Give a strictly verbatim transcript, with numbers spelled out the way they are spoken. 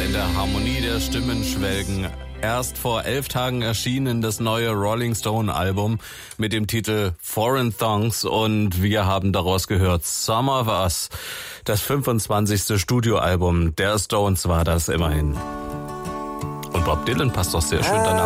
in der Harmonie der Stimmen schwelgen. Erst vor elf Tagen erschienen das neue Rolling Stone Album mit dem Titel Foreign Thongs und wir haben daraus gehört Some of Us. Das fünfundzwanzigste Studioalbum der Stones war das immerhin. Und Bob Dylan passt doch sehr schön danach.